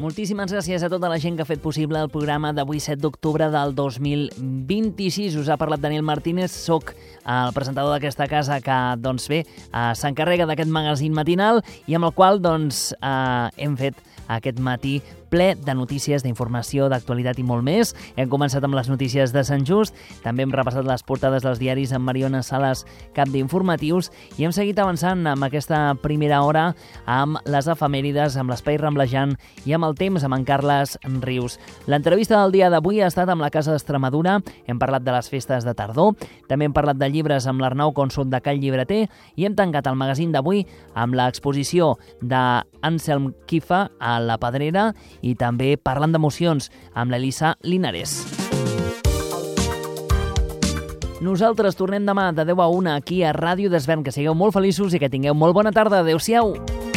Moltíssimes gràcies a tota la gent que ha fet possible el programa d'avui 7 d'octubre del 2026. Us ha parlat Daniel Martínez, soc el presentador d'aquesta casa que, doncs bé, s'encarrega d'aquest magazín matinal i amb el qual, doncs, hem fet aquest matí ple de notícies, d'informació, d'actualitat i molt més. Hem començat amb les notícies de Sant Just, també hem repassat les portades dels diaris amb Mariona Sales, cap d'informatius, i hem seguit avançant amb aquesta primera hora amb les efemèrides, amb l'espai ramblejant i amb el temps amb en Carles Rius. L'entrevista del dia d'avui ha estat amb la Casa d'Extremadura, hem parlat de les festes de tardor, també hem parlat de llibres amb l'Arnau Consult de Call Llibreter i hem tancat el magazín d'avui amb l'exposició d'Anselm Kifa a la Pedrera i també parlant d'emocions amb l'Elisa Linares. Nosaltres tornem demà de 10 a 1 aquí a Ràdio Desvern. Que sigueu molt feliços i que tingueu molt bona tarda. Adéu-siau.